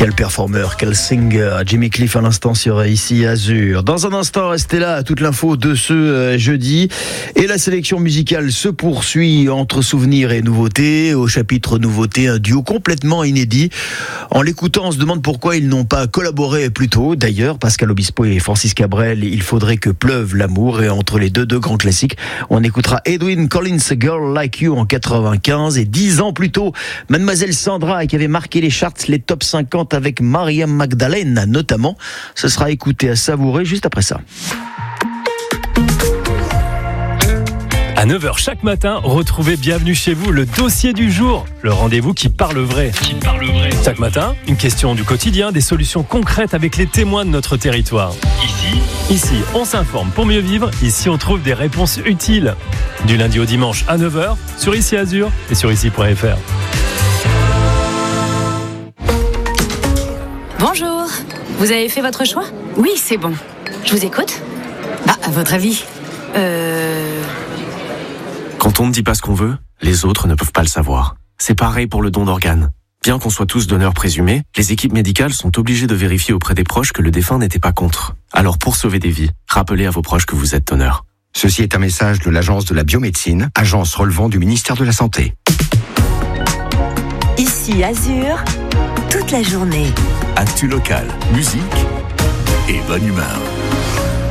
Quel performeur, quel singer, Jimmy Cliff à l'instant sur Ici Azur. Dans un instant, restez là, toute l'info de ce jeudi. Et la sélection musicale se poursuit entre souvenirs et nouveautés. Au chapitre nouveautés, un duo complètement inédit. En l'écoutant, on se demande pourquoi ils n'ont pas collaboré plus tôt. D'ailleurs, Pascal Obispo et Francis Cabrel, Il faudrait que pleuve l'amour. Et entre les deux grands classiques, on écoutera Edwyn Collins, A Girl Like You en 95. Et 10 ans plus tôt, Mademoiselle Sandra qui avait marqué les charts, les top 50 avec Maria Magdalena notamment. Ce sera écouté à savourer juste après ça. À 9h chaque matin, retrouvez Bienvenue chez vous, le dossier du jour, le rendez-vous qui parle vrai. Chaque matin, une question du quotidien, des solutions concrètes avec les témoins de notre territoire. Ici, on s'informe pour mieux vivre. Ici, on trouve des réponses utiles. Du lundi au dimanche à 9h, sur Ici Azur et sur ici.fr. Bonjour, vous avez fait votre choix ? Oui, c'est bon. Je vous écoute. À votre avis Quand on ne dit pas ce qu'on veut, les autres ne peuvent pas le savoir. C'est pareil pour le don d'organes. Bien qu'on soit tous donneurs présumés, les équipes médicales sont obligées de vérifier auprès des proches que le défunt n'était pas contre. Alors pour sauver des vies, rappelez à vos proches que vous êtes donneur. Ceci est un message de l'Agence de la biomédecine, agence relevant du ministère de la Santé. Ici Azur, toute la journée. Actu local, musique et bonne humeur.